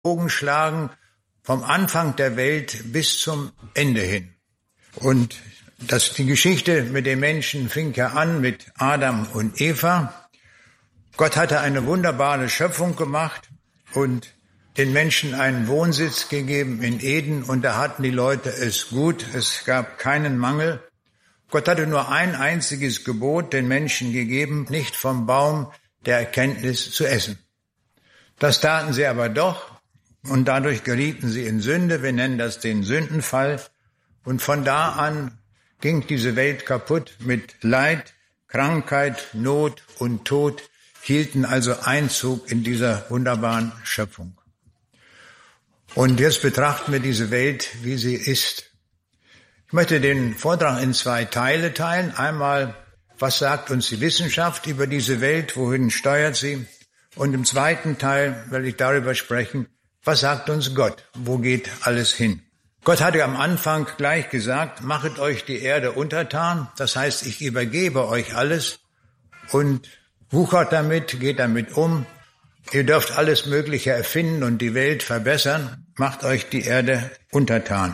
Bogen schlagen vom Anfang der Welt bis zum Ende hin. Und die Geschichte mit den Menschen fing ja an mit Adam und Eva. Gott hatte eine wunderbare Schöpfung gemacht und den Menschen einen Wohnsitz gegeben in Eden, und da hatten die Leute es gut, es gab keinen Mangel. Gott hatte nur ein einziges Gebot den Menschen gegeben, nicht vom Baum der Erkenntnis zu essen. Das taten sie aber doch, und dadurch gerieten sie in Sünde, wir nennen das den Sündenfall, und von da an ging diese Welt kaputt mit Leid, Krankheit, Not und Tod, hielten also Einzug in dieser wunderbaren Schöpfung. Und jetzt betrachten wir diese Welt, wie sie ist. Ich möchte den Vortrag in 2 Teile teilen. Einmal, was sagt uns die Wissenschaft über diese Welt, wohin steuert sie? Und im zweiten Teil will ich darüber sprechen, was sagt uns Gott, wo geht alles hin? Gott hatte am Anfang gleich gesagt, machet euch die Erde untertan. Das heißt, ich übergebe euch alles und wuchert damit, geht damit um. Ihr dürft alles Mögliche erfinden und die Welt verbessern. Macht euch die Erde untertan.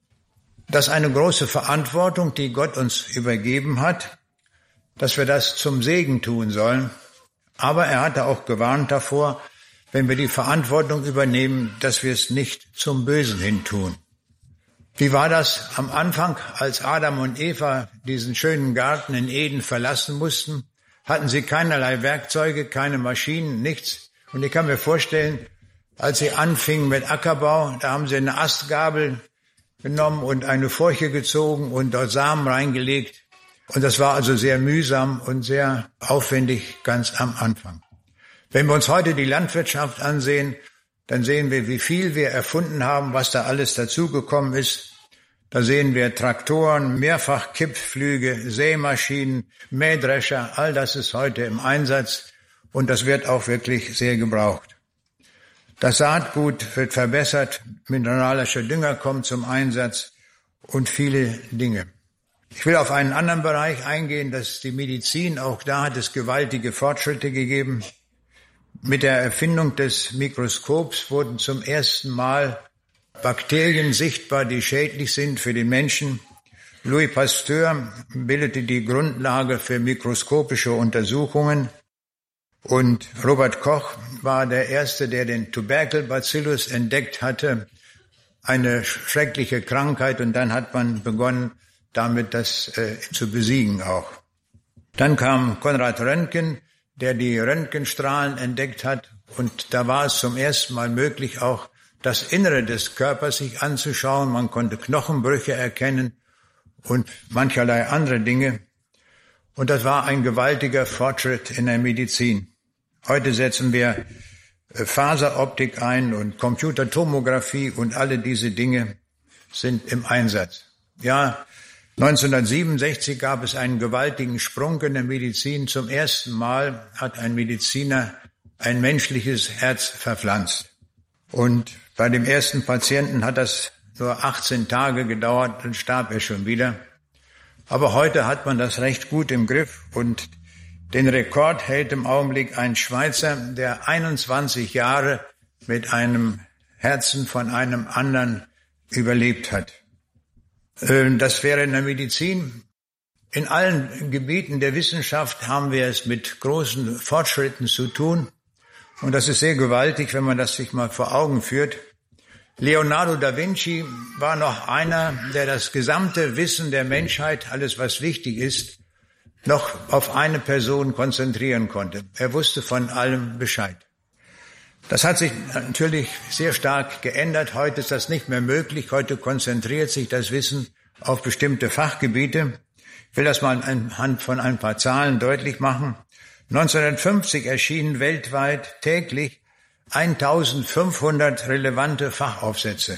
Das ist eine große Verantwortung, die Gott uns übergeben hat, dass wir das zum Segen tun sollen. Aber er hatte auch gewarnt davor, wenn wir die Verantwortung übernehmen, dass wir es nicht zum Bösen hin tun. Wie war das am Anfang, als Adam und Eva diesen schönen Garten in Eden verlassen mussten? Hatten sie keinerlei Werkzeuge, keine Maschinen, nichts. Und ich kann mir vorstellen, als sie anfingen mit Ackerbau, da haben sie eine Astgabel genommen und eine Furche gezogen und dort Samen reingelegt. Und das war also sehr mühsam und sehr aufwendig ganz am Anfang. Wenn wir uns heute die Landwirtschaft ansehen, dann sehen wir, wie viel wir erfunden haben, was da alles dazugekommen ist. Da sehen wir Traktoren, Mehrfachkippflüge, Sämaschinen, Mähdrescher, all das ist heute im Einsatz und das wird auch wirklich sehr gebraucht. Das Saatgut wird verbessert, mineralischer Dünger kommt zum Einsatz und viele Dinge. Ich will auf einen anderen Bereich eingehen, das ist die Medizin. Auch da hat es gewaltige Fortschritte gegeben. Mit der Erfindung des Mikroskops wurden zum ersten Mal Bakterien sichtbar, die schädlich sind für den Menschen. Louis Pasteur bildete die Grundlage für mikroskopische Untersuchungen. Und Robert Koch war der Erste, der den Tuberkelbacillus entdeckt hatte, eine schreckliche Krankheit. Und dann hat man begonnen, damit das zu besiegen auch. Dann kam Konrad Röntgen, der die Röntgenstrahlen entdeckt hat. Und da war es zum ersten Mal möglich, auch das Innere des Körpers sich anzuschauen. Man konnte Knochenbrüche erkennen und mancherlei andere Dinge. Und das war ein gewaltiger Fortschritt in der Medizin. Heute setzen wir Faseroptik ein und Computertomographie und alle diese Dinge sind im Einsatz. Ja, 1967 gab es einen gewaltigen Sprung in der Medizin. Zum ersten Mal hat ein Mediziner ein menschliches Herz verpflanzt. Und bei dem ersten Patienten hat das nur 18 Tage gedauert, dann starb er schon wieder. Aber heute hat man das recht gut im Griff und den Rekord hält im Augenblick ein Schweizer, der 21 Jahre mit einem Herzen von einem anderen überlebt hat. Das wäre in der Medizin. In allen Gebieten der Wissenschaft haben wir es mit großen Fortschritten zu tun. Und das ist sehr gewaltig, wenn man das sich mal vor Augen führt. Leonardo da Vinci war noch einer, der das gesamte Wissen der Menschheit, alles was wichtig ist, noch auf eine Person konzentrieren konnte. Er wusste von allem Bescheid. Das hat sich natürlich sehr stark geändert. Heute ist das nicht mehr möglich. Heute konzentriert sich das Wissen auf bestimmte Fachgebiete. Ich will das mal anhand von ein paar Zahlen deutlich machen. 1950 erschienen weltweit täglich 1500 relevante Fachaufsätze.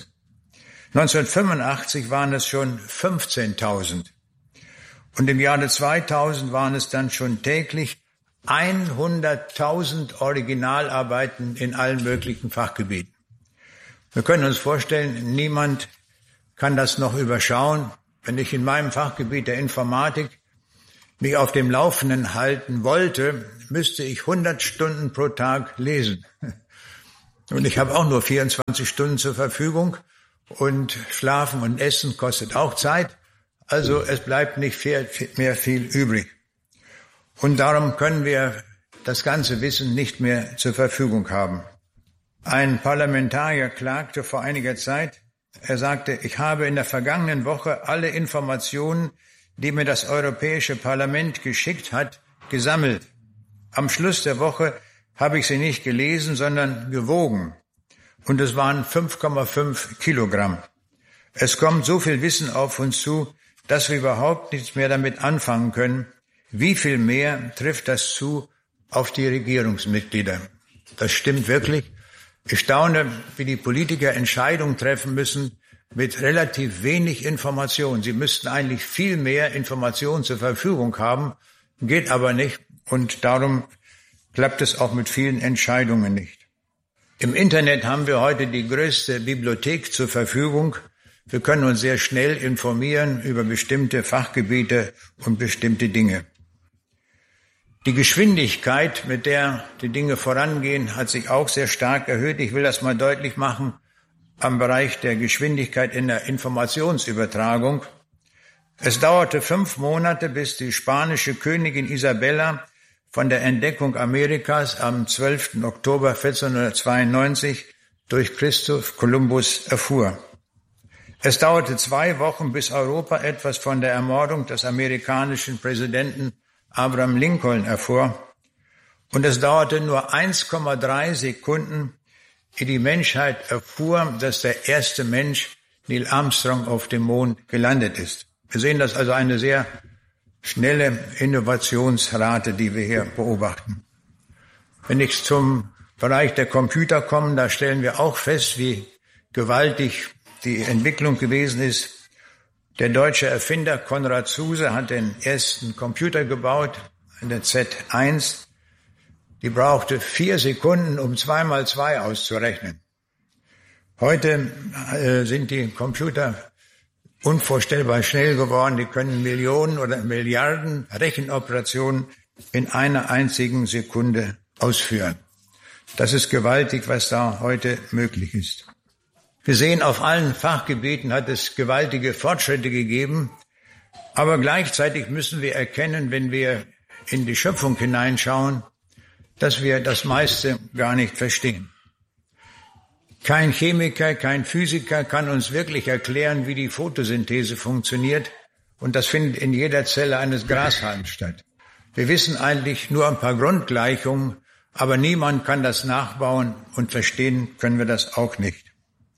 1985 waren es schon 15.000. Und im Jahre 2000 waren es dann schon täglich 100.000 Originalarbeiten in allen möglichen Fachgebieten. Wir können uns vorstellen, niemand kann das noch überschauen. Wenn ich in meinem Fachgebiet der Informatik mich auf dem Laufenden halten wollte, müsste ich 100 Stunden pro Tag lesen. Und ich habe auch nur 24 Stunden zur Verfügung und Schlafen und Essen kostet auch Zeit. Also es bleibt nicht mehr viel übrig. Und darum können wir das ganze Wissen nicht mehr zur Verfügung haben. Ein Parlamentarier klagte vor einiger Zeit. Er sagte, ich habe in der vergangenen Woche alle Informationen, die mir das Europäische Parlament geschickt hat, gesammelt. Am Schluss der Woche habe ich sie nicht gelesen, sondern gewogen. Und es waren 5,5 Kilogramm. Es kommt so viel Wissen auf uns zu, dass wir überhaupt nichts mehr damit anfangen können. Wie viel mehr trifft das zu auf die Regierungsmitglieder? Das stimmt wirklich. Ich staune, wie die Politiker Entscheidungen treffen müssen mit relativ wenig Information. Sie müssten eigentlich viel mehr Informationen zur Verfügung haben, geht aber nicht. Und darum klappt es auch mit vielen Entscheidungen nicht. Im Internet haben wir heute die größte Bibliothek zur Verfügung. Wir können uns sehr schnell informieren über bestimmte Fachgebiete und bestimmte Dinge. Die Geschwindigkeit, mit der die Dinge vorangehen, hat sich auch sehr stark erhöht. Ich will das mal deutlich machen am Bereich der Geschwindigkeit in der Informationsübertragung. Es dauerte 5 Monate, bis die spanische Königin Isabella von der Entdeckung Amerikas am 12. Oktober 1492 durch Christoph Kolumbus erfuhr. Es dauerte 2 Wochen, bis Europa etwas von der Ermordung des amerikanischen Präsidenten Abraham Lincoln erfuhr. Und es dauerte nur 1,3 Sekunden, ehe die Menschheit erfuhr, dass der erste Mensch, Neil Armstrong, auf dem Mond gelandet ist. Wir sehen das also eine sehr schnelle Innovationsrate, die wir hier beobachten. Wenn ich zum Bereich der Computer komme, da stellen wir auch fest, wie gewaltig die Entwicklung gewesen ist. Der deutsche Erfinder Konrad Zuse hat den ersten Computer gebaut, eine Z1. Die brauchte 4 Sekunden, um 2 mal 2 auszurechnen. Heute sind die Computer unvorstellbar schnell geworden. Die können Millionen oder Milliarden Rechenoperationen in einer einzigen Sekunde ausführen. Das ist gewaltig, was da heute möglich ist. Wir sehen, auf allen Fachgebieten hat es gewaltige Fortschritte gegeben. Aber gleichzeitig müssen wir erkennen, wenn wir in die Schöpfung hineinschauen, dass wir das meiste gar nicht verstehen. Kein Chemiker, kein Physiker kann uns wirklich erklären, wie die Photosynthese funktioniert. Und das findet in jeder Zelle eines Grashalms statt. Wir wissen eigentlich nur ein paar Grundgleichungen, aber niemand kann das nachbauen und verstehen können wir das auch nicht.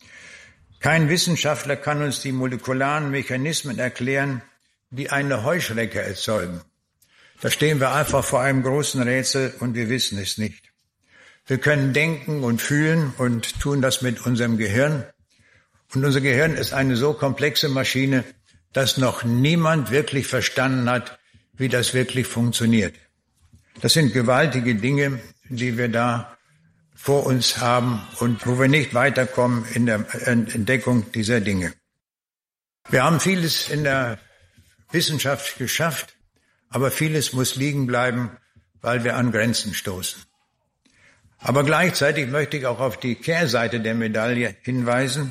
Kein Wissenschaftler kann uns die molekularen Mechanismen erklären, die eine Heuschrecke erzeugen. Da stehen wir einfach vor einem großen Rätsel und wir wissen es nicht. Wir können denken und fühlen und tun das mit unserem Gehirn. Und unser Gehirn ist eine so komplexe Maschine, dass noch niemand wirklich verstanden hat, wie das wirklich funktioniert. Das sind gewaltige Dinge, die wir da vor uns haben und wo wir nicht weiterkommen in der Entdeckung dieser Dinge. Wir haben vieles in der Wissenschaft geschafft, aber vieles muss liegen bleiben, weil wir an Grenzen stoßen. Aber gleichzeitig möchte ich auch auf die Kehrseite der Medaille hinweisen.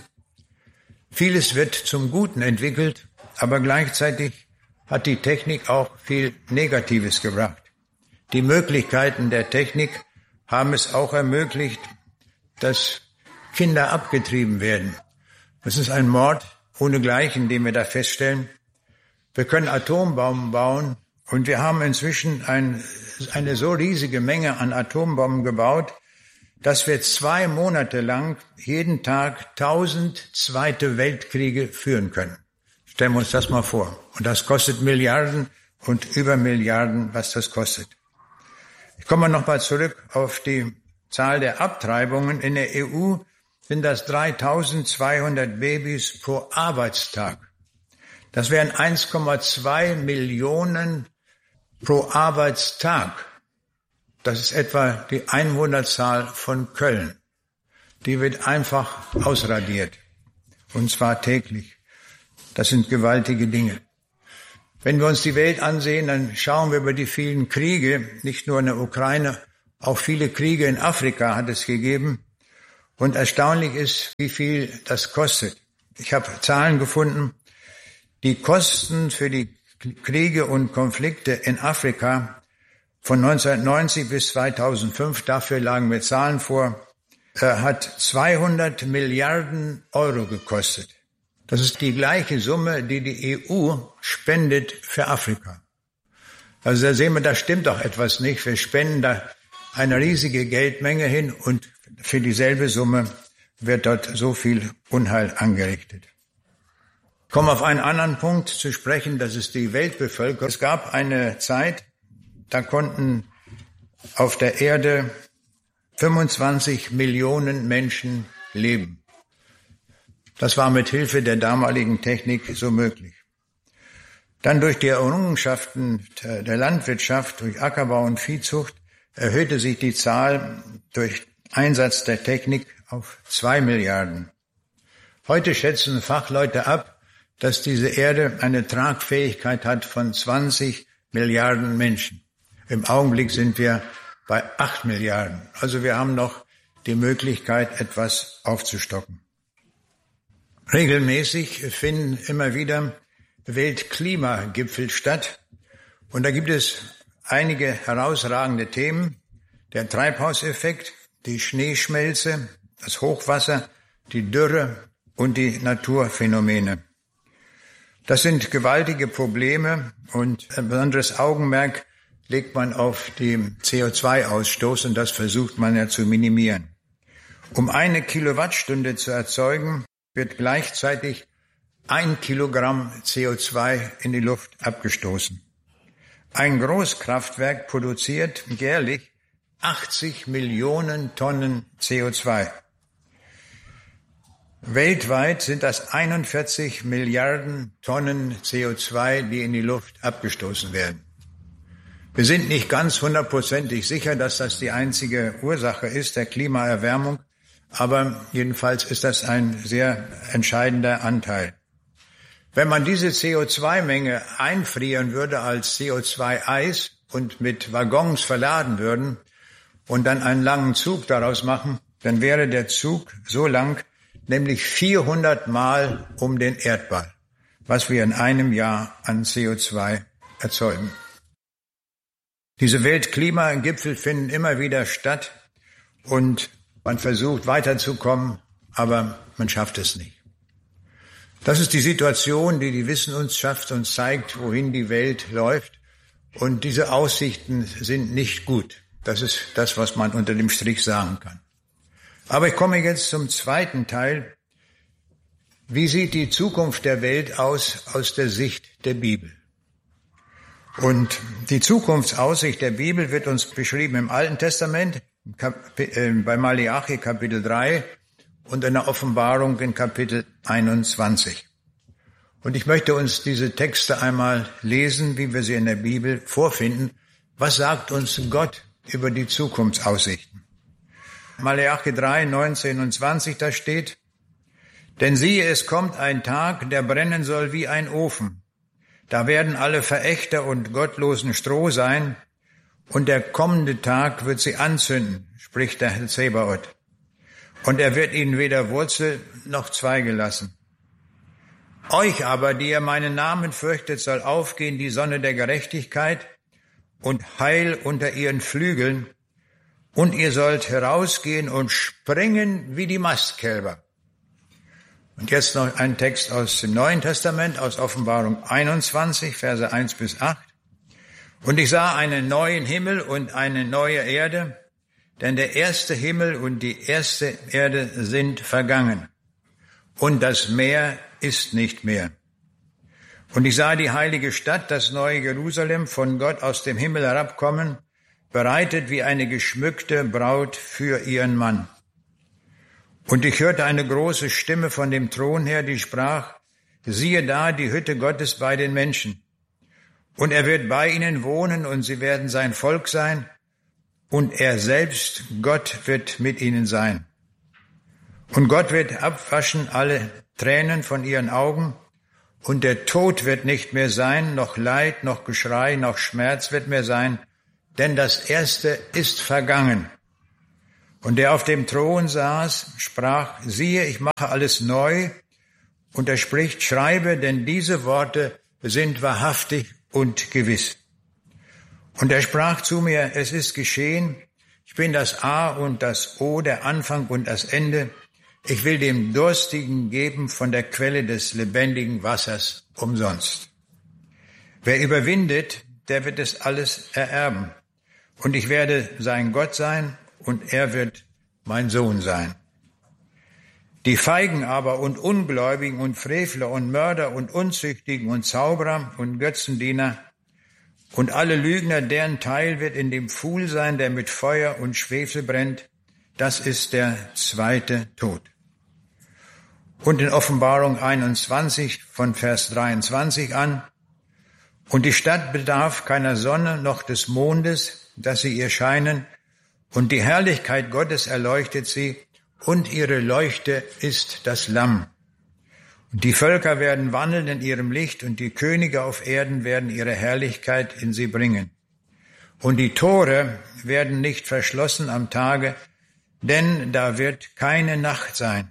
Vieles wird zum Guten entwickelt, aber gleichzeitig hat die Technik auch viel Negatives gebracht. Die Möglichkeiten der Technik haben es auch ermöglicht, dass Kinder abgetrieben werden. Das ist ein Mord ohnegleichen, den wir da feststellen. Wir können Atombomben bauen und wir haben inzwischen eine so riesige Menge an Atombomben gebaut, dass wir 2 Monate lang jeden Tag 1000 Zweite Weltkriege führen können. Stellen wir uns das mal vor. Und das kostet Milliarden und über Milliarden, was das kostet. Ich komme nochmal zurück auf die Zahl der Abtreibungen. In der EU sind das 3200 Babys pro Arbeitstag. Das wären 1,2 Millionen pro Arbeitstag. Das ist etwa die Einwohnerzahl von Köln. Die wird einfach ausradiert. Und zwar täglich. Das sind gewaltige Dinge. Wenn wir uns die Welt ansehen, dann schauen wir über die vielen Kriege, nicht nur in der Ukraine, auch viele Kriege in Afrika hat es gegeben. Und erstaunlich ist, wie viel das kostet. Ich habe Zahlen gefunden. Die Kosten für die Kriege und Konflikte in Afrika von 1990 bis 2005, dafür lagen mir Zahlen vor, hat 200 Milliarden Euro gekostet. Das ist die gleiche Summe, die die EU spendet für Afrika. Also da sehen wir, da stimmt doch etwas nicht. Wir spenden da eine riesige Geldmenge hin und für dieselbe Summe wird dort so viel Unheil angerichtet. Ich komme auf einen anderen Punkt zu sprechen, das ist die Weltbevölkerung. Es gab eine Zeit, da konnten auf der Erde 25 Millionen Menschen leben. Das war mit Hilfe der damaligen Technik so möglich. Dann durch die Errungenschaften der Landwirtschaft, durch Ackerbau und Viehzucht, erhöhte sich die Zahl durch Einsatz der Technik auf 2 Milliarden. Heute schätzen Fachleute ab, dass diese Erde eine Tragfähigkeit hat von 20 Milliarden Menschen. Im Augenblick sind wir bei 8 Milliarden. Also wir haben noch die Möglichkeit, etwas aufzustocken. Regelmäßig finden immer wieder Weltklimagipfel statt. Und da gibt es einige herausragende Themen. Der Treibhauseffekt, die Schneeschmelze, das Hochwasser, die Dürre und die Naturphänomene. Das sind gewaltige Probleme und ein besonderes Augenmerk legt man auf den CO2-Ausstoß und das versucht man ja zu minimieren. Um 1 Kilowattstunde zu erzeugen, wird gleichzeitig 1 Kilogramm CO2 in die Luft abgestoßen. Ein Großkraftwerk produziert jährlich 80 Millionen Tonnen CO2. Weltweit sind das 41 Milliarden Tonnen CO2, die in die Luft abgestoßen werden. Wir sind nicht ganz 100% sicher, dass das die einzige Ursache ist, der Klimaerwärmung, aber jedenfalls ist das ein sehr entscheidender Anteil. Wenn man diese CO2-Menge einfrieren würde als CO2-Eis und mit Waggons verladen würden und dann einen langen Zug daraus machen, dann wäre der Zug so lang, nämlich 400 Mal um den Erdball, was wir in einem Jahr an CO2 erzeugen. Diese Weltklimagipfel finden immer wieder statt und man versucht weiterzukommen, aber man schafft es nicht. Das ist die Situation, die die Wissenschaft uns zeigt, wohin die Welt läuft. Und diese Aussichten sind nicht gut. Das ist das, was man unter dem Strich sagen kann. Aber ich komme jetzt zum zweiten Teil. Wie sieht die Zukunft der Welt aus der Sicht der Bibel? Und die Zukunftsaussicht der Bibel wird uns beschrieben im Alten Testament, bei Maleachi Kapitel 3 und in der Offenbarung in Kapitel 21. Und ich möchte uns diese Texte einmal lesen, wie wir sie in der Bibel vorfinden. Was sagt uns Gott über die Zukunftsaussichten? Maleachi 3, 19 und 20, da steht: Denn siehe, es kommt ein Tag, der brennen soll wie ein Ofen. Da werden alle Verächter und Gottlosen Stroh sein, und der kommende Tag wird sie anzünden, spricht der Herr Zebaoth. Und er wird ihnen weder Wurzel noch Zweige lassen. Euch aber, die ihr meinen Namen fürchtet, soll aufgehen die Sonne der Gerechtigkeit und Heil unter ihren Flügeln, und ihr sollt herausgehen und springen wie die Mastkälber. Und jetzt noch ein Text aus dem Neuen Testament, aus Offenbarung 21, Verse 1 bis 8. Und ich sah einen neuen Himmel und eine neue Erde, denn der erste Himmel und die erste Erde sind vergangen, und das Meer ist nicht mehr. Und ich sah die heilige Stadt, das neue Jerusalem, von Gott aus dem Himmel herabkommen, bereitet wie eine geschmückte Braut für ihren Mann. Und ich hörte eine große Stimme von dem Thron her, die sprach: Siehe da, die Hütte Gottes bei den Menschen. Und er wird bei ihnen wohnen, und sie werden sein Volk sein, und er selbst, Gott, wird mit ihnen sein. Und Gott wird abwaschen alle Tränen von ihren Augen, und der Tod wird nicht mehr sein, noch Leid, noch Geschrei, noch Schmerz wird mehr sein, denn das Erste ist vergangen. Und der auf dem Thron saß, sprach, siehe, ich mache alles neu. Und er spricht, schreibe, denn diese Worte sind wahrhaftig und gewiss. Und er sprach zu mir, es ist geschehen, ich bin das A und das O, der Anfang und das Ende. Ich will dem Durstigen geben von der Quelle des lebendigen Wassers umsonst. Wer überwindet, der wird es alles ererben. Und ich werde sein Gott sein und er wird mein Sohn sein. Die Feigen aber und Ungläubigen und Frevler und Mörder und Unzüchtigen und Zauberer und Götzendiener und alle Lügner, deren Teil wird in dem Pfuhl sein, der mit Feuer und Schwefel brennt, das ist der zweite Tod. Und in Offenbarung 21 von Vers 23 an, und die Stadt bedarf keiner Sonne noch des Mondes, dass sie ihr scheinen, und die Herrlichkeit Gottes erleuchtet sie, und ihre Leuchte ist das Lamm. Und die Völker werden wandeln in ihrem Licht, und die Könige auf Erden werden ihre Herrlichkeit in sie bringen. Und die Tore werden nicht verschlossen am Tage, denn da wird keine Nacht sein.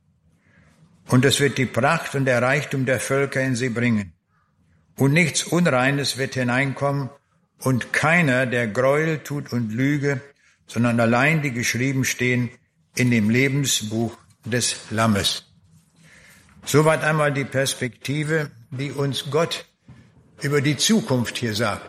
Und es wird die Pracht und der Reichtum der Völker in sie bringen. Und nichts Unreines wird hineinkommen, und keiner, der Gräuel tut und Lüge, sondern allein die geschrieben stehen in dem Lebensbuch des Lammes. Soweit einmal die Perspektive, die uns Gott über die Zukunft hier sagt.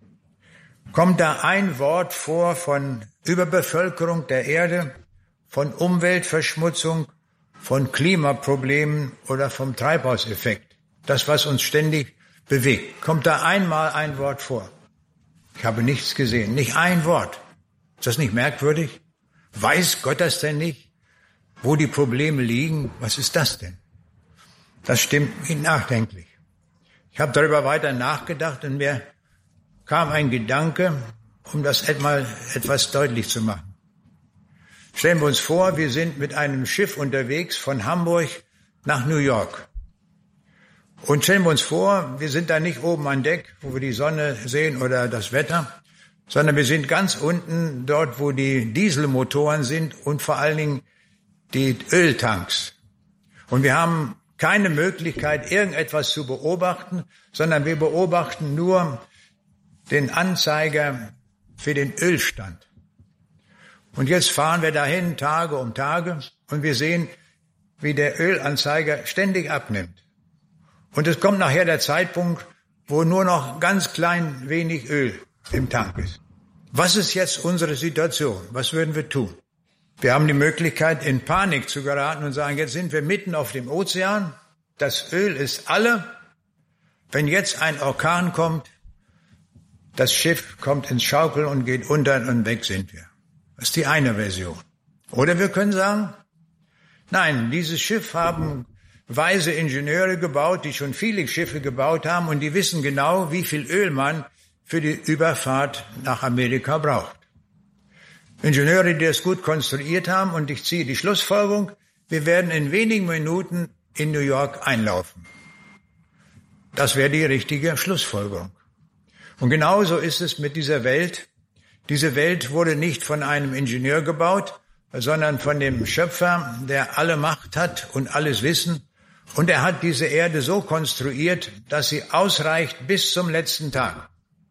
Kommt da ein Wort vor von Überbevölkerung der Erde, von Umweltverschmutzung, von Klimaproblemen oder vom Treibhauseffekt? Das, was uns ständig bewegt. Kommt da einmal ein Wort vor? Ich habe nichts gesehen, nicht ein Wort. Ist das nicht merkwürdig? Weiß Gott das denn nicht, wo die Probleme liegen? Was ist das denn? Das stimmt mich nachdenklich. Ich habe darüber weiter nachgedacht und mir kam ein Gedanke, um das etwas deutlich zu machen. Stellen wir uns vor, wir sind mit einem Schiff unterwegs von Hamburg nach New York. Und stellen wir uns vor, wir sind da nicht oben an Deck, wo wir die Sonne sehen oder das Wetter, sondern wir sind ganz unten, dort wo die Dieselmotoren sind und vor allen Dingen die Öltanks. Und wir haben keine Möglichkeit, irgendetwas zu beobachten, sondern wir beobachten nur den Anzeiger für den Ölstand. Und jetzt fahren wir dahin, Tage um Tage, und wir sehen, wie der Ölanzeiger ständig abnimmt. Und es kommt nachher der Zeitpunkt, wo nur noch ganz klein wenig Öl im Tank ist. Was ist jetzt unsere Situation? Was würden wir tun? Wir haben die Möglichkeit, in Panik zu geraten und sagen, jetzt sind wir mitten auf dem Ozean, das Öl ist alle. Wenn jetzt ein Orkan kommt, das Schiff kommt ins Schaukeln und geht unter und weg sind wir. Das ist die eine Version. Oder wir können sagen, nein, dieses Schiff haben weise Ingenieure gebaut, die schon viele Schiffe gebaut haben, und die wissen genau, wie viel Öl man für die Überfahrt nach Amerika braucht. Ingenieure, die das gut konstruiert haben, und ich ziehe die Schlussfolgerung, wir werden in wenigen Minuten in New York einlaufen. Das wäre die richtige Schlussfolgerung. Und genauso ist es mit dieser Welt. Diese Welt wurde nicht von einem Ingenieur gebaut, sondern von dem Schöpfer, der alle Macht hat und alles Wissen. Und er hat diese Erde so konstruiert, dass sie ausreicht bis zum letzten Tag.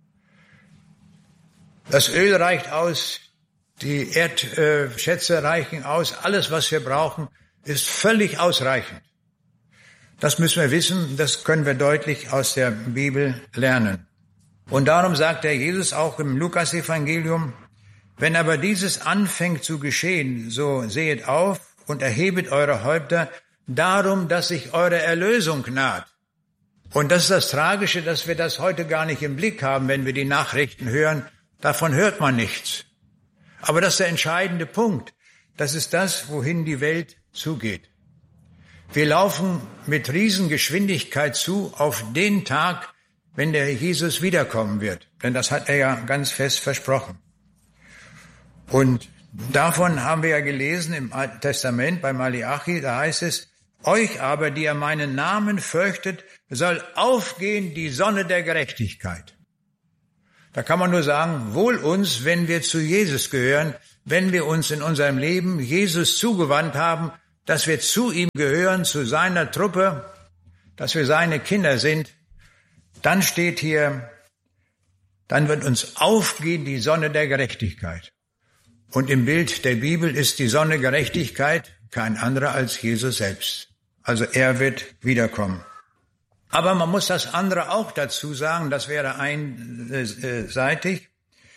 Das Öl reicht aus, die Erdschätze reichen aus, alles, was wir brauchen, ist völlig ausreichend. Das müssen wir wissen, das können wir deutlich aus der Bibel lernen. Und darum sagt der Jesus auch im Lukas-Evangelium, wenn aber dieses anfängt zu geschehen, so sehet auf und erhebet eure Häupter, darum, dass sich eure Erlösung naht. Und das ist das Tragische, dass wir das heute gar nicht im Blick haben, wenn wir die Nachrichten hören. Davon hört man nichts. Aber das ist der entscheidende Punkt. Das ist das, wohin die Welt zugeht. Wir laufen mit Riesengeschwindigkeit zu auf den Tag, wenn der Jesus wiederkommen wird. Denn das hat er ja ganz fest versprochen. Und davon haben wir ja gelesen im Alten Testament bei Malachi, da heißt es, euch aber, die ihr meinen Namen fürchtet, soll aufgehen die Sonne der Gerechtigkeit. Da kann man nur sagen, wohl uns, wenn wir zu Jesus gehören, wenn wir uns in unserem Leben Jesus zugewandt haben, dass wir zu ihm gehören, zu seiner Truppe, dass wir seine Kinder sind, dann steht hier, dann wird uns aufgehen die Sonne der Gerechtigkeit. Und im Bild der Bibel ist die Sonne Gerechtigkeit kein anderer als Jesus selbst. Also er wird wiederkommen. Aber man muss das andere auch dazu sagen, das wäre einseitig.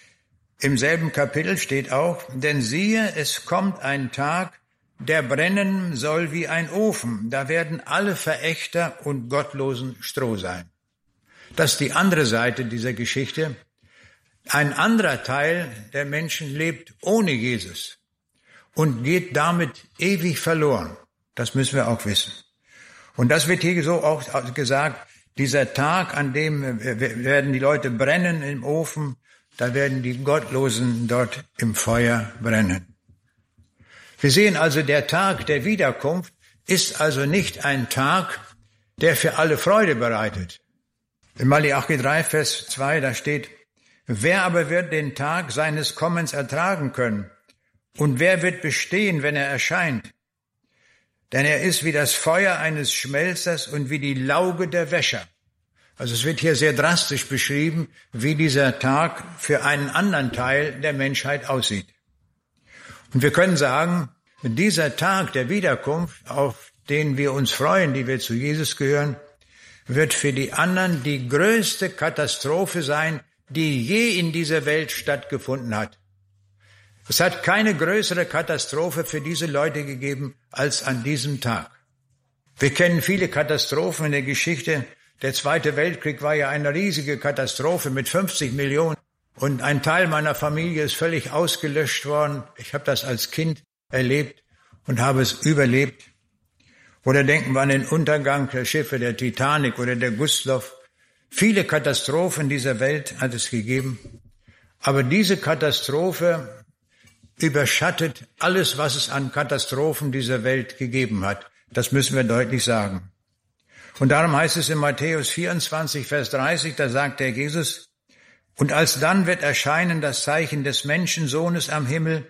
Im selben Kapitel steht auch, denn siehe, es kommt ein Tag, der brennen soll wie ein Ofen. Da werden alle Verächter und Gottlosen Stroh sein. Das ist die andere Seite dieser Geschichte. Ein anderer Teil der Menschen lebt ohne Jesus und geht damit ewig verloren. Das müssen wir auch wissen. Und das wird hier so auch gesagt, dieser Tag, an dem werden die Leute brennen im Ofen, da werden die Gottlosen dort im Feuer brennen. Wir sehen also, der Tag der Wiederkunft ist also nicht ein Tag, der für alle Freude bereitet. In Malachi 3, Vers 2, da steht, wer aber wird den Tag seines Kommens ertragen können? Und wer wird bestehen, wenn er erscheint? Denn er ist wie das Feuer eines Schmelzers und wie die Lauge der Wäscher. Also es wird hier sehr drastisch beschrieben, wie dieser Tag für einen anderen Teil der Menschheit aussieht. Und wir können sagen, dieser Tag der Wiederkunft, auf den wir uns freuen, die wir zu Jesus gehören, wird für die anderen die größte Katastrophe sein, die je in dieser Welt stattgefunden hat. Es hat keine größere Katastrophe für diese Leute gegeben als an diesem Tag. Wir kennen viele Katastrophen in der Geschichte. Der Zweite Weltkrieg war ja eine riesige Katastrophe mit 50 Millionen. Und ein Teil meiner Familie ist völlig ausgelöscht worden. Ich habe das als Kind erlebt und habe es überlebt. Oder denken wir an den Untergang der Schiffe der Titanic oder der Gustloff. Viele Katastrophen dieser Welt hat es gegeben. Aber diese Katastrophe überschattet alles, was es an Katastrophen dieser Welt gegeben hat. Das müssen wir deutlich sagen. Und darum heißt es in Matthäus 24, Vers 30, da sagt der Jesus, und alsdann wird erscheinen das Zeichen des Menschensohnes am Himmel,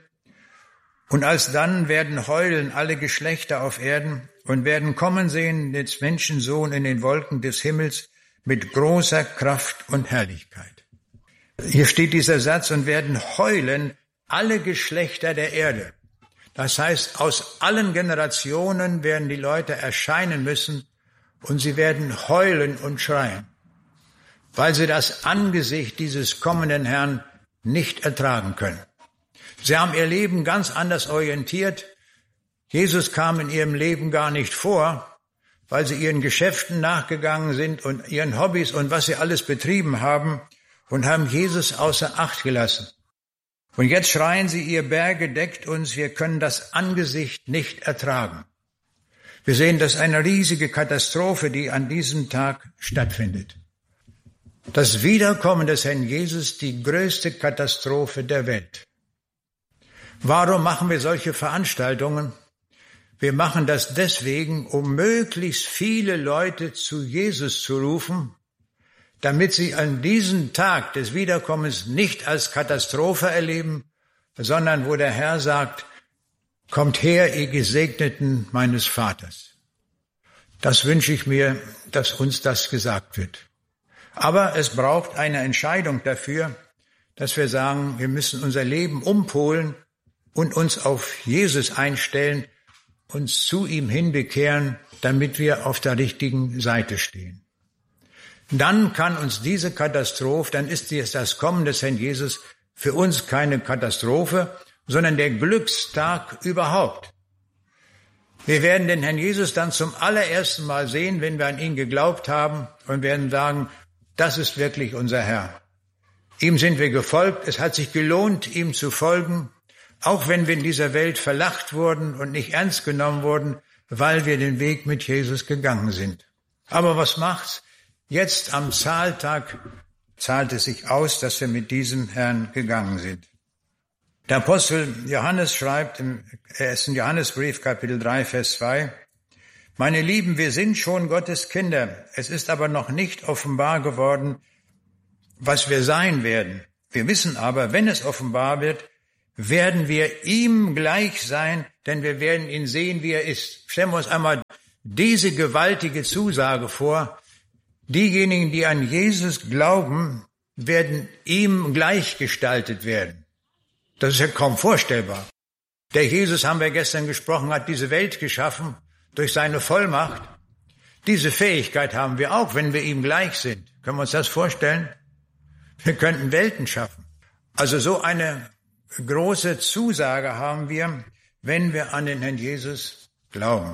und alsdann werden heulen alle Geschlechter auf Erden und werden kommen sehen des Menschensohn in den Wolken des Himmels mit großer Kraft und Herrlichkeit. Hier steht dieser Satz, und werden heulen alle Geschlechter der Erde. Das heißt, aus allen Generationen werden die Leute erscheinen müssen und sie werden heulen und schreien, weil sie das Angesicht dieses kommenden Herrn nicht ertragen können. Sie haben ihr Leben ganz anders orientiert. Jesus kam in ihrem Leben gar nicht vor, weil sie ihren Geschäften nachgegangen sind und ihren Hobbys und was sie alles betrieben haben und haben Jesus außer Acht gelassen. Und jetzt schreien sie, ihr Berge deckt uns, wir können das Angesicht nicht ertragen. Wir sehen, das ist eine riesige Katastrophe, die an diesem Tag stattfindet. Das Wiederkommen des Herrn Jesus, die größte Katastrophe der Welt. Warum machen wir solche Veranstaltungen? Wir machen das deswegen, um möglichst viele Leute zu Jesus zu rufen, damit sie an diesem Tag des Wiederkommens nicht als Katastrophe erleben, sondern wo der Herr sagt, kommt her, ihr Gesegneten meines Vaters. Das wünsche ich mir, dass uns das gesagt wird. Aber es braucht eine Entscheidung dafür, dass wir sagen, wir müssen unser Leben umpolen und uns auf Jesus einstellen, uns zu ihm hinbekehren, damit wir auf der richtigen Seite stehen. Dann kann uns diese Katastrophe, dann ist das Kommen des Herrn Jesus für uns keine Katastrophe, sondern der Glückstag überhaupt. Wir werden den Herrn Jesus dann zum allerersten Mal sehen, wenn wir an ihn geglaubt haben und werden sagen, das ist wirklich unser Herr. Ihm sind wir gefolgt, es hat sich gelohnt, ihm zu folgen, auch wenn wir in dieser Welt verlacht wurden und nicht ernst genommen wurden, weil wir den Weg mit Jesus gegangen sind. Aber was macht's? Jetzt am Zahltag zahlt es sich aus, dass wir mit diesem Herrn gegangen sind. Der Apostel Johannes schreibt im 1. Johannesbrief, Kapitel 3, Vers 2, meine Lieben, wir sind schon Gottes Kinder. Es ist aber noch nicht offenbar geworden, was wir sein werden. Wir wissen aber, wenn es offenbar wird, werden wir ihm gleich sein, denn wir werden ihn sehen, wie er ist. Stellen wir uns einmal diese gewaltige Zusage vor. Diejenigen, die an Jesus glauben, werden ihm gleichgestaltet werden. Das ist ja kaum vorstellbar. Der Jesus, haben wir gestern gesprochen, hat diese Welt geschaffen durch seine Vollmacht. Diese Fähigkeit haben wir auch, wenn wir ihm gleich sind. Können wir uns das vorstellen? Wir könnten Welten schaffen. Also so eine große Zusage haben wir, wenn wir an den Herrn Jesus glauben.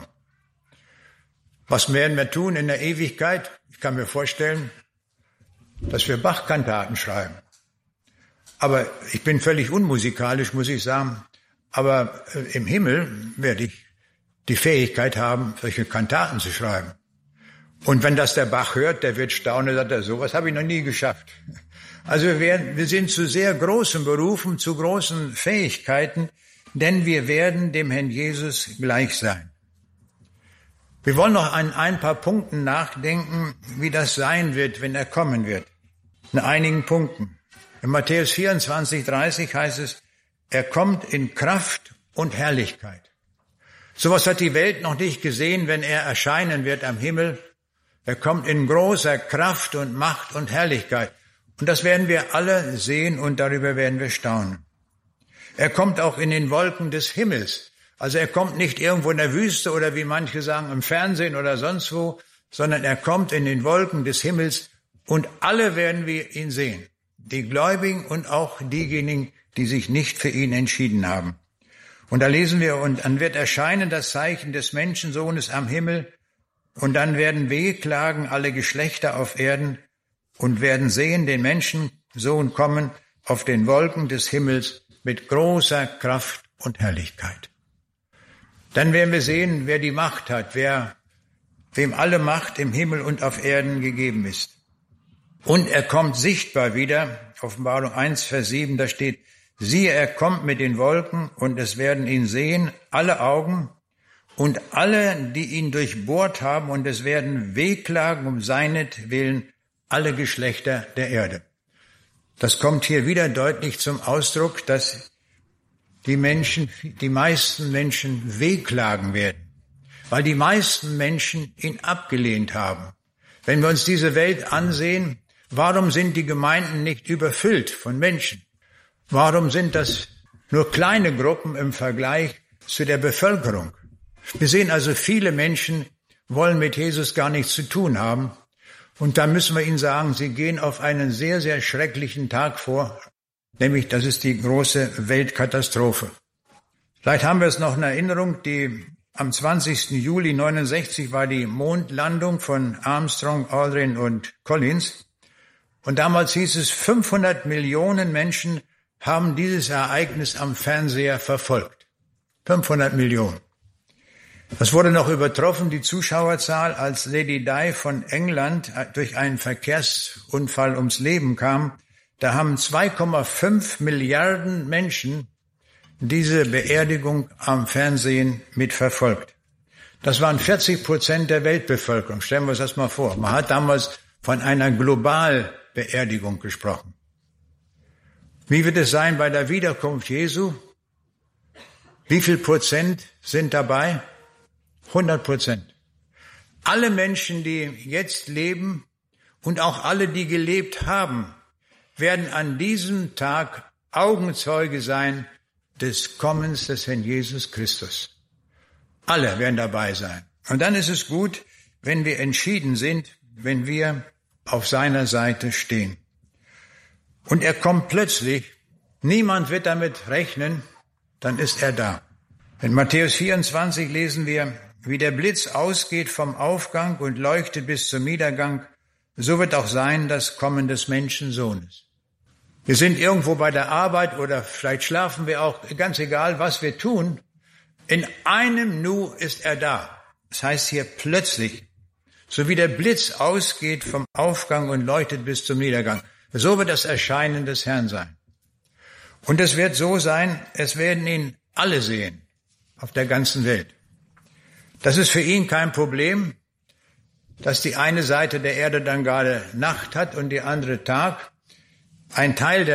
Was werden wir tun in der Ewigkeit? Ich kann mir vorstellen, dass wir Bach-Kantaten schreiben. Aber ich bin völlig unmusikalisch, muss ich sagen. Aber im Himmel werde ich die Fähigkeit haben, solche Kantaten zu schreiben. Und wenn das der Bach hört, der wird staunen, sagt er, sowas habe ich noch nie geschafft. Also wir sind zu sehr großen Berufen, zu großen Fähigkeiten, denn wir werden dem Herrn Jesus gleich sein. Wir wollen noch an ein paar Punkten nachdenken, wie das sein wird, wenn er kommen wird. In einigen Punkten. In Matthäus 24:30 heißt es, er kommt in Kraft und Herrlichkeit. Sowas hat die Welt noch nicht gesehen, wenn er erscheinen wird am Himmel. Er kommt in großer Kraft und Macht und Herrlichkeit. Und das werden wir alle sehen und darüber werden wir staunen. Er kommt auch in den Wolken des Himmels. Also er kommt nicht irgendwo in der Wüste oder wie manche sagen im Fernsehen oder sonst wo, sondern er kommt in den Wolken des Himmels und alle werden wir ihn sehen. Die Gläubigen und auch diejenigen, die sich nicht für ihn entschieden haben. Und da lesen wir, und dann wird erscheinen das Zeichen des Menschensohnes am Himmel, und dann werden wehklagen alle Geschlechter auf Erden und werden sehen den Menschensohn kommen auf den Wolken des Himmels mit großer Kraft und Herrlichkeit. Dann werden wir sehen, wer die Macht hat, wem alle Macht im Himmel und auf Erden gegeben ist. Und er kommt sichtbar wieder, Offenbarung 1, Vers 7, da steht, siehe, er kommt mit den Wolken und es werden ihn sehen, alle Augen und alle, die ihn durchbohrt haben, und es werden wehklagen um seinetwillen alle Geschlechter der Erde. Das kommt hier wieder deutlich zum Ausdruck, dass die meisten Menschen wehklagen werden, weil die meisten Menschen ihn abgelehnt haben. Wenn wir uns diese Welt ansehen, warum sind die Gemeinden nicht überfüllt von Menschen? Warum sind das nur kleine Gruppen im Vergleich zu der Bevölkerung? Wir sehen also, viele Menschen wollen mit Jesus gar nichts zu tun haben. Und da müssen wir ihnen sagen, sie gehen auf einen sehr, sehr schrecklichen Tag vor, nämlich das ist die große Weltkatastrophe. Vielleicht haben wir es noch in Erinnerung, am 20. Juli 1969 war die Mondlandung von Armstrong, Aldrin und Collins. Und damals hieß es, 500 Millionen Menschen haben dieses Ereignis am Fernseher verfolgt. 500 Millionen. Das wurde noch übertroffen, die Zuschauerzahl, als Lady Di von England durch einen Verkehrsunfall ums Leben kam. Da haben 2,5 Milliarden Menschen diese Beerdigung am Fernsehen mitverfolgt. Das waren 40% der Weltbevölkerung. Stellen wir uns das mal vor. Man hat damals von einer Globalbeerdigung gesprochen. Wie wird es sein bei der Wiederkunft Jesu? Wie viel Prozent sind dabei? 100%. Alle Menschen, die jetzt leben und auch alle, die gelebt haben, werden an diesem Tag Augenzeuge sein des Kommens des Herrn Jesus Christus. Alle werden dabei sein. Und dann ist es gut, wenn wir entschieden sind, wenn wir auf seiner Seite stehen. Und er kommt plötzlich, niemand wird damit rechnen, dann ist er da. In Matthäus 24 lesen wir, wie der Blitz ausgeht vom Aufgang und leuchtet bis zum Niedergang, so wird auch sein das Kommen des Menschensohnes. Wir sind irgendwo bei der Arbeit oder vielleicht schlafen wir auch, ganz egal, was wir tun. In einem Nu ist er da. Das heißt hier plötzlich, so wie der Blitz ausgeht vom Aufgang und leuchtet bis zum Niedergang. So wird das Erscheinen des Herrn sein. Und es wird so sein, es werden ihn alle sehen auf der ganzen Welt. Das ist für ihn kein Problem, dass die eine Seite der Erde dann gerade Nacht hat und die andere Tag. Ein Teil der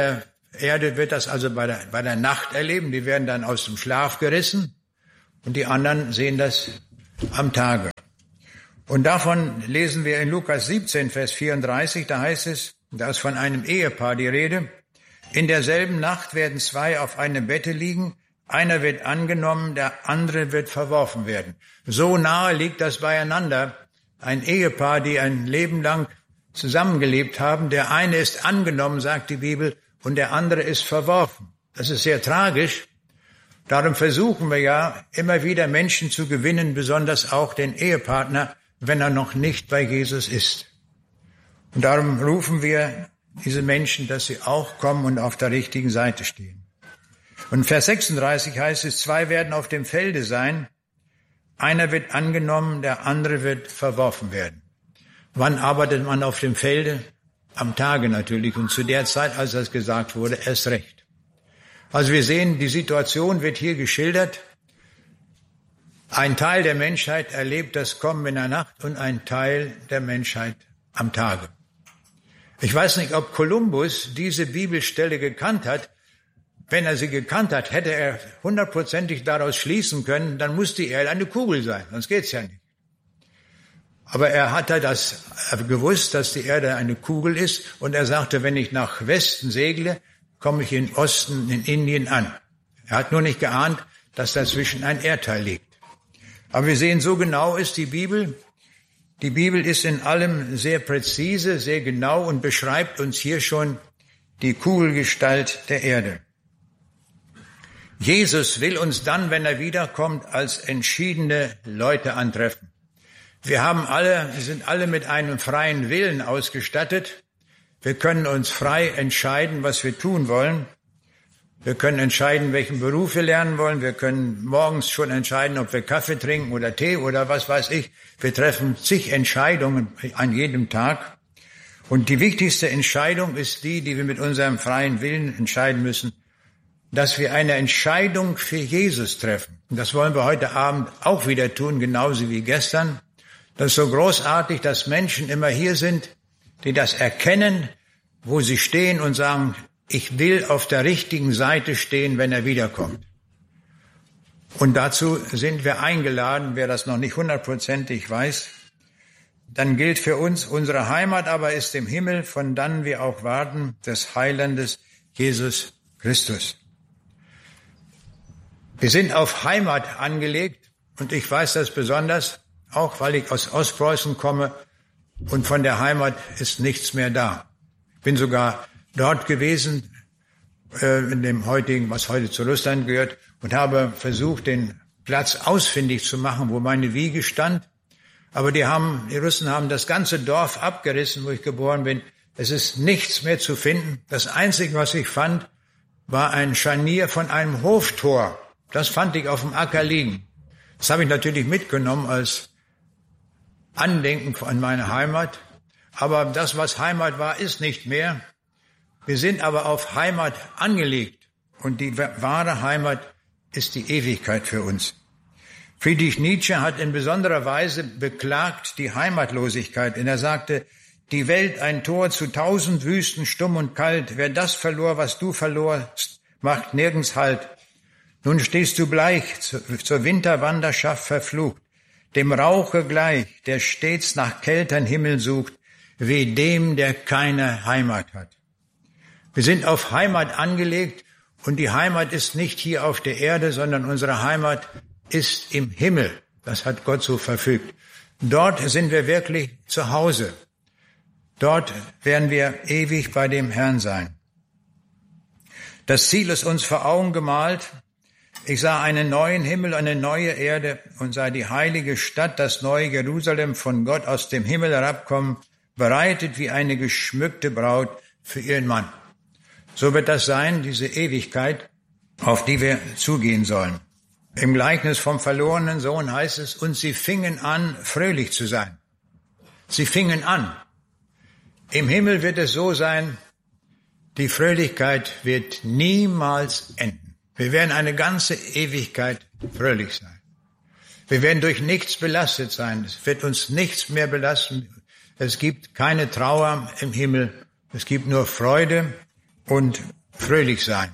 Erde wird das also bei der Nacht erleben. Die werden dann aus dem Schlaf gerissen und die anderen sehen das am Tage. Und davon lesen wir in Lukas 17, Vers 34, da heißt es, da ist von einem Ehepaar die Rede, in derselben Nacht werden zwei auf einem Bette liegen, einer wird angenommen, der andere wird verworfen werden. So nahe liegt das beieinander. Ein Ehepaar, die ein Leben lang zusammengelebt haben, der eine ist angenommen, sagt die Bibel, und der andere ist verworfen. Das ist sehr tragisch. Darum versuchen wir ja immer wieder Menschen zu gewinnen, besonders auch den Ehepartner, wenn er noch nicht bei Jesus ist. Und darum rufen wir diese Menschen, dass sie auch kommen und auf der richtigen Seite stehen. Und Vers 36 heißt es, zwei werden auf dem Felde sein, einer wird angenommen, der andere wird verworfen werden. Wann arbeitet man auf dem Felde? Am Tage natürlich und zu der Zeit, als das gesagt wurde, erst recht. Also wir sehen, die Situation wird hier geschildert. Ein Teil der Menschheit erlebt das Kommen in der Nacht und ein Teil der Menschheit am Tage. Ich weiß nicht, ob Kolumbus diese Bibelstelle gekannt hat. Wenn er sie gekannt hat, hätte er hundertprozentig daraus schließen können, dann muss die Erde eine Kugel sein, sonst geht's ja nicht. Aber er hatte das gewusst, dass die Erde eine Kugel ist, und er sagte, wenn ich nach Westen segle, komme ich in Osten in Indien an. Er hat nur nicht geahnt, dass dazwischen ein Erdteil liegt. Aber wir sehen, so genau ist die Bibel. Die Bibel ist in allem sehr präzise, sehr genau und beschreibt uns hier schon die Kugelgestalt der Erde. Jesus will uns dann, wenn er wiederkommt, als entschiedene Leute antreffen. Wir sind alle mit einem freien Willen ausgestattet. Wir können uns frei entscheiden, was wir tun wollen. Wir können entscheiden, welchen Beruf wir lernen wollen. Wir können morgens schon entscheiden, ob wir Kaffee trinken oder Tee oder was weiß ich. Wir treffen zig Entscheidungen an jedem Tag. Und die wichtigste Entscheidung ist die wir mit unserem freien Willen entscheiden müssen, dass wir eine Entscheidung für Jesus treffen. Und das wollen wir heute Abend auch wieder tun, genauso wie gestern. Das ist so großartig, dass Menschen immer hier sind, die das erkennen, wo sie stehen und sagen, ich will auf der richtigen Seite stehen, wenn er wiederkommt. Und dazu sind wir eingeladen, wer das noch nicht hundertprozentig weiß. Dann gilt für uns, unsere Heimat aber ist im Himmel, von dann wir auch warten, des Heilandes Jesus Christus. Wir sind auf Heimat angelegt, und ich weiß das besonders, auch weil ich aus Ostpreußen komme, und von der Heimat ist nichts mehr da. Ich bin sogar dort gewesen, in dem heutigen, was heute zu Russland gehört, und habe versucht, den Platz ausfindig zu machen, wo meine Wiege stand. Aber die Russen haben das ganze Dorf abgerissen, wo ich geboren bin. Es ist nichts mehr zu finden. Das Einzige, was ich fand, war ein Scharnier von einem Hoftor. Das fand ich auf dem Acker liegen. Das habe ich natürlich mitgenommen als Andenken an meine Heimat. Aber das, was Heimat war, ist nicht mehr. Wir sind aber auf Heimat angelegt. Und die wahre Heimat ist die Ewigkeit für uns. Friedrich Nietzsche hat in besonderer Weise beklagt die Heimatlosigkeit. Und er sagte, die Welt ein Tor zu 1000 Wüsten, stumm und kalt. Wer das verlor, was du verlorst, macht nirgends Halt. Nun stehst du bleich, zur Winterwanderschaft verflucht, dem Rauche gleich, der stets nach kältern Himmel sucht, weh dem, der keine Heimat hat. Wir sind auf Heimat angelegt, und die Heimat ist nicht hier auf der Erde, sondern unsere Heimat ist im Himmel. Das hat Gott so verfügt. Dort sind wir wirklich zu Hause. Dort werden wir ewig bei dem Herrn sein. Das Ziel ist uns vor Augen gemalt. Ich sah einen neuen Himmel, eine neue Erde, und sah die heilige Stadt, das neue Jerusalem, von Gott aus dem Himmel herabkommen, bereitet wie eine geschmückte Braut für ihren Mann. So wird das sein, diese Ewigkeit, auf die wir zugehen sollen. Im Gleichnis vom verlorenen Sohn heißt es, und sie fingen an, fröhlich zu sein. Sie fingen an. Im Himmel wird es so sein, die Fröhlichkeit wird niemals enden. Wir werden eine ganze Ewigkeit fröhlich sein. Wir werden durch nichts belastet sein. Es wird uns nichts mehr belasten. Es gibt keine Trauer im Himmel. Es gibt nur Freude. Und fröhlich sein.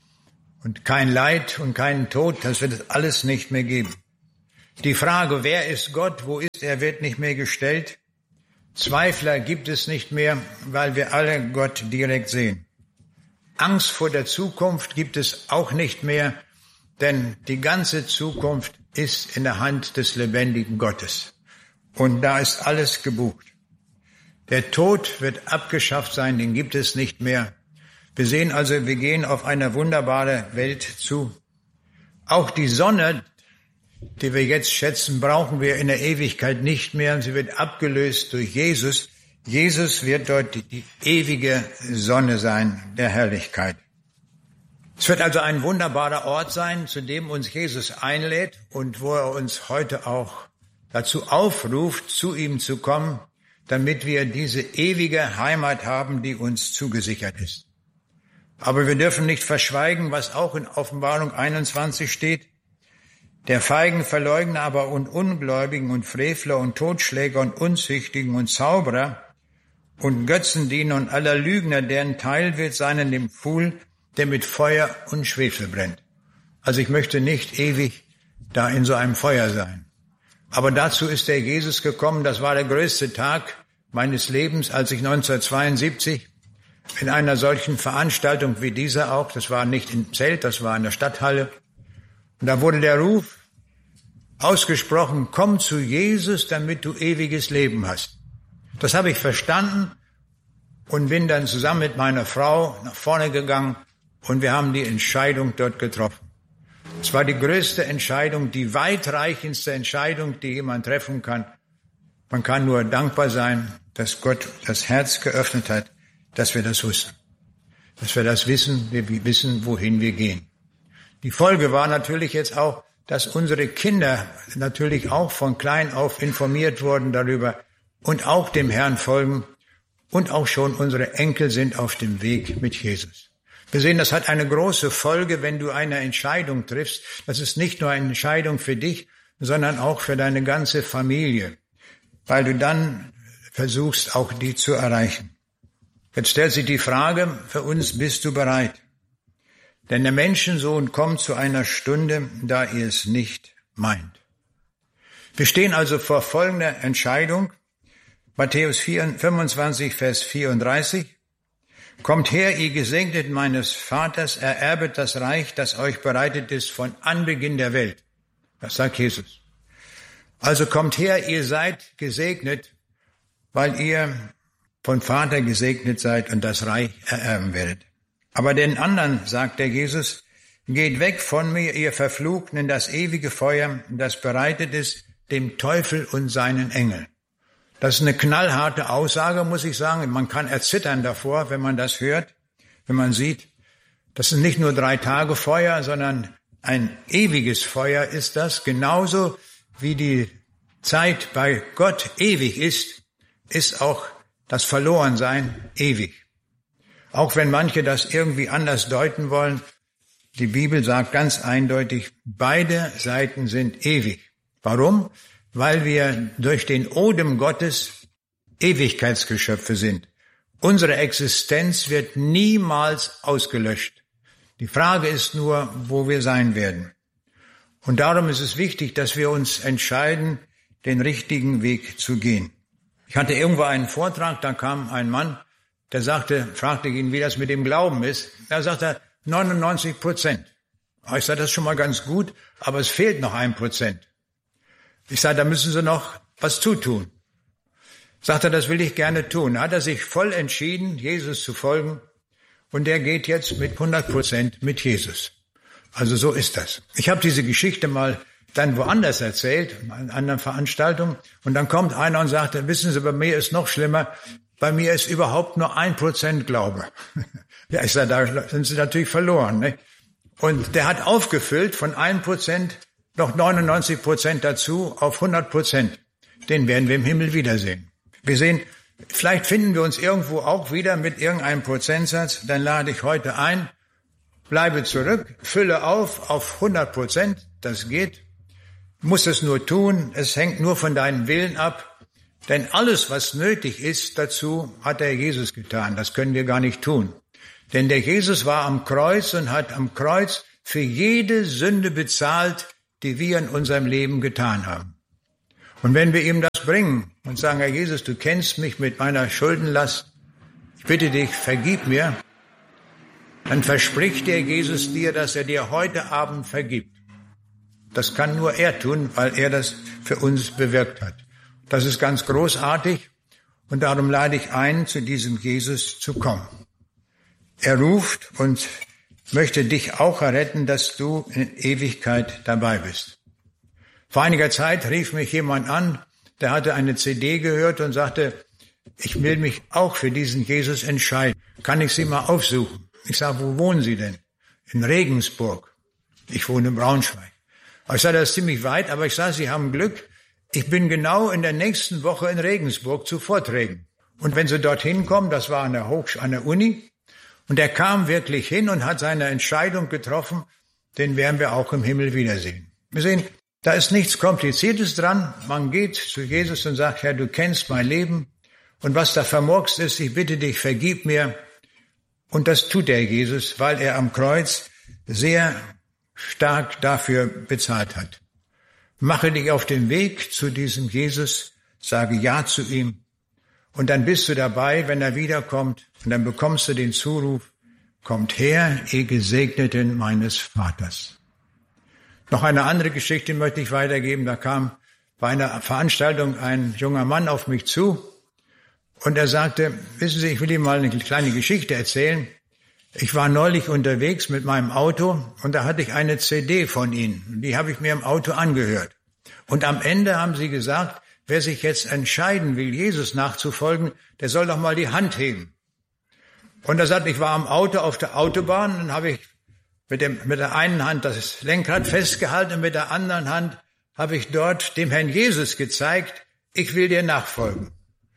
Und kein Leid und keinen Tod, das wird es alles nicht mehr geben. Die Frage, wer ist Gott, wo ist er, wird nicht mehr gestellt. Zweifler gibt es nicht mehr, weil wir alle Gott direkt sehen. Angst vor der Zukunft gibt es auch nicht mehr, denn die ganze Zukunft ist in der Hand des lebendigen Gottes. Und da ist alles gebucht. Der Tod wird abgeschafft sein, den gibt es nicht mehr. Wir sehen also, wir gehen auf eine wunderbare Welt zu. Auch die Sonne, die wir jetzt schätzen, brauchen wir in der Ewigkeit nicht mehr. Sie wird abgelöst durch Jesus. Jesus wird dort die ewige Sonne sein, der Herrlichkeit. Es wird also ein wunderbarer Ort sein, zu dem uns Jesus einlädt und wo er uns heute auch dazu aufruft, zu ihm zu kommen, damit wir diese ewige Heimat haben, die uns zugesichert ist. Aber wir dürfen nicht verschweigen, was auch in Offenbarung 21 steht. Der Feigen, Verleugner aber und Ungläubigen und Frevler und Totschläger und Unzüchtigen und Zauberer und Götzendiener und aller Lügner, deren Teil wird sein in dem Pfuhl, der mit Feuer und Schwefel brennt. Also ich möchte nicht ewig da in so einem Feuer sein. Aber dazu ist der Jesus gekommen. Das war der größte Tag meines Lebens, als ich 1972 in einer solchen Veranstaltung wie dieser auch, das war nicht im Zelt, das war in der Stadthalle, und da wurde der Ruf ausgesprochen, komm zu Jesus, damit du ewiges Leben hast. Das habe ich verstanden und bin dann zusammen mit meiner Frau nach vorne gegangen und wir haben die Entscheidung dort getroffen. Es war die größte Entscheidung, die weitreichendste Entscheidung, die jemand treffen kann. Man kann nur dankbar sein, dass Gott das Herz geöffnet hat, dass wir das wussten. Dass wir das wissen, wir wissen, wohin wir gehen. Die Folge war natürlich jetzt auch, dass unsere Kinder natürlich auch von klein auf informiert wurden darüber und auch dem Herrn folgen und auch schon unsere Enkel sind auf dem Weg mit Jesus. Wir sehen, das hat eine große Folge, wenn du eine Entscheidung triffst. Das ist nicht nur eine Entscheidung für dich, sondern auch für deine ganze Familie, weil du dann versuchst, auch die zu erreichen. Jetzt stellt sich die Frage für uns, bist du bereit? Denn der Menschensohn kommt zu einer Stunde, da ihr es nicht meint. Wir stehen also vor folgender Entscheidung. Matthäus 25, Vers 34. Kommt her, ihr Gesegneten meines Vaters, ererbet das Reich, das euch bereitet ist von Anbeginn der Welt. Das sagt Jesus. Also kommt her, ihr seid gesegnet, weil ihr von Vater gesegnet seid und das Reich ererben werdet. Aber den anderen, sagt der Jesus, geht weg von mir, ihr Verfluchten, in das ewige Feuer, das bereitet ist dem Teufel und seinen Engeln. Das ist eine knallharte Aussage, muss ich sagen. Man kann erzittern davor, wenn man das hört, wenn man sieht, das ist nicht nur 3 Tage Feuer, sondern ein ewiges Feuer ist das. Genauso wie die Zeit bei Gott ewig ist auch das Verlorensein ewig. Auch wenn manche das irgendwie anders deuten wollen, die Bibel sagt ganz eindeutig, beide Seiten sind ewig. Warum? Weil wir durch den Odem Gottes Ewigkeitsgeschöpfe sind. Unsere Existenz wird niemals ausgelöscht. Die Frage ist nur, wo wir sein werden. Und darum ist es wichtig, dass wir uns entscheiden, den richtigen Weg zu gehen. Ich hatte irgendwo einen Vortrag, da kam ein Mann, der fragte ihn, wie das mit dem Glauben ist. Da sagt er, 99%. Ich sage, das ist schon mal ganz gut, aber es fehlt noch 1%. Ich sage, da müssen Sie noch was zutun. Sagt er, das will ich gerne tun. Da hat er sich voll entschieden, Jesus zu folgen. Und er geht jetzt mit 100% mit Jesus. Also so ist das. Ich habe diese Geschichte mal dann woanders erzählt, in einer anderen Veranstaltung. Und dann kommt einer und sagt, wissen Sie, bei mir ist noch schlimmer. Bei mir ist überhaupt nur 1% Glaube. Ja, ich sage, da sind Sie natürlich verloren. Ne? Und der hat aufgefüllt von 1% noch 99% dazu auf 100%. Den werden wir im Himmel wiedersehen. Wir sehen, vielleicht finden wir uns irgendwo auch wieder mit irgendeinem Prozentsatz. Dann lade ich heute ein, bleibe zurück, fülle auf 100%. Das geht. Du musst es nur tun. Es hängt nur von deinem Willen ab. Denn alles, was nötig ist dazu, hat der Jesus getan. Das können wir gar nicht tun. Denn der Jesus war am Kreuz und hat am Kreuz für jede Sünde bezahlt, die wir in unserem Leben getan haben. Und wenn wir ihm das bringen und sagen, Herr Jesus, du kennst mich mit meiner Schuldenlast, ich bitte dich, vergib mir, dann verspricht der Jesus dir, dass er dir heute Abend vergibt. Das kann nur er tun, weil er das für uns bewirkt hat. Das ist ganz großartig und darum lade ich ein, zu diesem Jesus zu kommen. Er ruft und möchte dich auch erretten, dass du in Ewigkeit dabei bist. Vor einiger Zeit rief mich jemand an, der hatte eine CD gehört und sagte, ich will mich auch für diesen Jesus entscheiden. Kann ich Sie mal aufsuchen? Ich sage, wo wohnen Sie denn? In Regensburg. Ich wohne in Braunschweig. Ich sage, das ist ziemlich weit, aber ich sage, Sie haben Glück. Ich bin genau in der nächsten Woche in Regensburg zu Vorträgen. Und wenn Sie dorthin kommen, das war an der Uni, und er kam wirklich hin und hat seine Entscheidung getroffen, den werden wir auch im Himmel wiedersehen. Wir sehen, da ist nichts Kompliziertes dran. Man geht zu Jesus und sagt, Herr, du kennst mein Leben und was da vermurkst ist, ich bitte dich, vergib mir. Und das tut der Jesus, weil er am Kreuz sehr stark dafür bezahlt hat. Mache dich auf den Weg zu diesem Jesus, sage Ja zu ihm und dann bist du dabei, wenn er wiederkommt und dann bekommst du den Zuruf, kommt her, ihr Gesegneten meines Vaters. Noch eine andere Geschichte möchte ich weitergeben. Da kam bei einer Veranstaltung ein junger Mann auf mich zu und er sagte, wissen Sie, ich will Ihnen mal eine kleine Geschichte erzählen. Ich war neulich unterwegs mit meinem Auto und da hatte ich eine CD von Ihnen. Die habe ich mir im Auto angehört. Und am Ende haben Sie gesagt, wer sich jetzt entscheiden will, Jesus nachzufolgen, der soll doch mal die Hand heben. Und er sagt, ich war am Auto auf der Autobahn und dann habe ich mit der einen Hand das Lenkrad festgehalten und mit der anderen Hand habe ich dort dem Herrn Jesus gezeigt, ich will dir nachfolgen.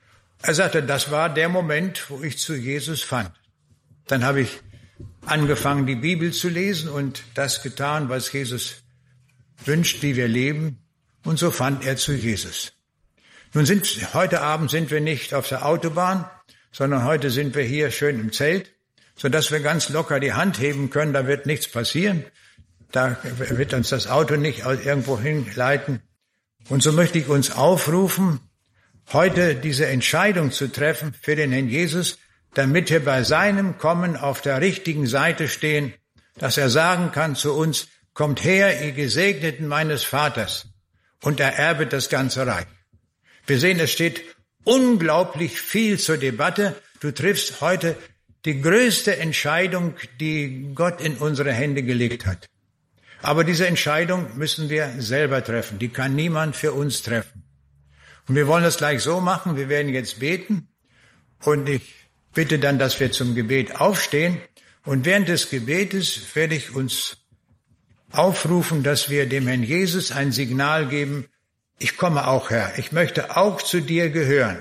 Er sagte, das war der Moment, wo ich zu Jesus fand. Dann habe ich angefangen, die Bibel zu lesen und das getan, was Jesus wünscht, wie wir leben. Und so fand er zu Jesus. Nun heute Abend sind wir nicht auf der Autobahn, sondern heute sind wir hier schön im Zelt, sodass wir ganz locker die Hand heben können. Da wird nichts passieren. Da wird uns das Auto nicht irgendwo hinleiten. Und so möchte ich uns aufrufen, heute diese Entscheidung zu treffen für den Herrn Jesus, damit wir bei seinem Kommen auf der richtigen Seite stehen, dass er sagen kann zu uns, kommt her, ihr Gesegneten meines Vaters, und ererbet das ganze Reich. Wir sehen, es steht unglaublich viel zur Debatte. Du triffst heute die größte Entscheidung, die Gott in unsere Hände gelegt hat. Aber diese Entscheidung müssen wir selber treffen. Die kann niemand für uns treffen. Und wir wollen das gleich so machen. Wir werden jetzt beten und ich bitte dann, dass wir zum Gebet aufstehen. Und während des Gebetes werde ich uns aufrufen, dass wir dem Herrn Jesus ein Signal geben, ich komme auch, Herr, ich möchte auch zu dir gehören,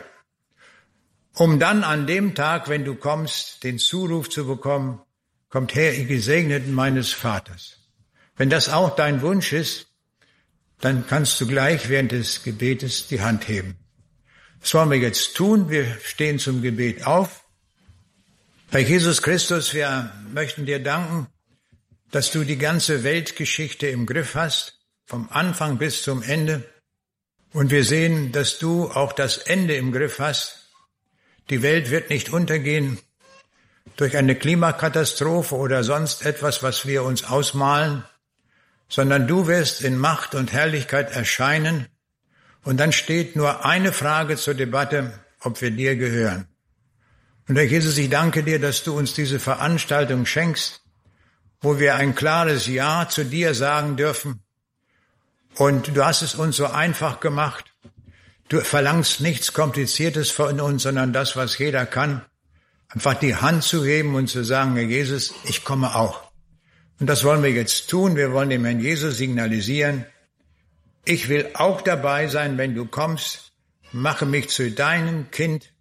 um dann an dem Tag, wenn du kommst, den Zuruf zu bekommen, kommt her, ihr Gesegneten meines Vaters. Wenn das auch dein Wunsch ist, dann kannst du gleich während des Gebetes die Hand heben. Das wollen wir jetzt tun. Wir stehen zum Gebet auf. Herr Jesus Christus, wir möchten dir danken, dass du die ganze Weltgeschichte im Griff hast, vom Anfang bis zum Ende. Und wir sehen, dass du auch das Ende im Griff hast. Die Welt wird nicht untergehen durch eine Klimakatastrophe oder sonst etwas, was wir uns ausmalen, sondern du wirst in Macht und Herrlichkeit erscheinen. Und dann steht nur eine Frage zur Debatte, ob wir dir gehören. Und Herr Jesus, ich danke dir, dass du uns diese Veranstaltung schenkst, wo wir ein klares Ja zu dir sagen dürfen. Und du hast es uns so einfach gemacht. Du verlangst nichts Kompliziertes von uns, sondern das, was jeder kann. Einfach die Hand zu heben und zu sagen, Herr Jesus, ich komme auch. Und das wollen wir jetzt tun. Wir wollen dem Herrn Jesus signalisieren, ich will auch dabei sein, wenn du kommst. Mache mich zu deinem Kind.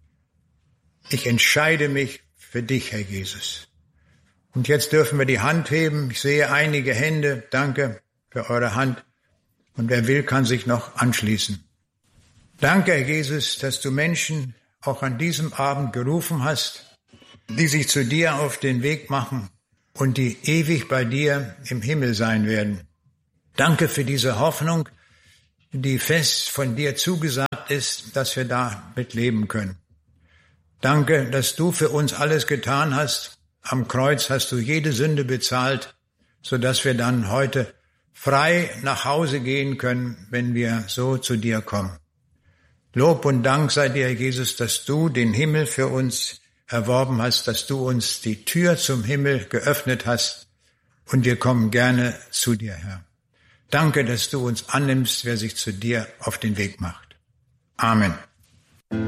Ich entscheide mich für dich, Herr Jesus. Und jetzt dürfen wir die Hand heben. Ich sehe einige Hände. Danke für eure Hand. Und wer will, kann sich noch anschließen. Danke, Herr Jesus, dass du Menschen auch an diesem Abend gerufen hast, die sich zu dir auf den Weg machen und die ewig bei dir im Himmel sein werden. Danke für diese Hoffnung, die fest von dir zugesagt ist, dass wir damit leben können. Danke, dass du für uns alles getan hast. Am Kreuz hast du jede Sünde bezahlt, sodass wir dann heute frei nach Hause gehen können, wenn wir so zu dir kommen. Lob und Dank sei dir, Jesus, dass du den Himmel für uns erworben hast, dass du uns die Tür zum Himmel geöffnet hast und wir kommen gerne zu dir, Herr. Danke, dass du uns annimmst, wer sich zu dir auf den Weg macht. Amen.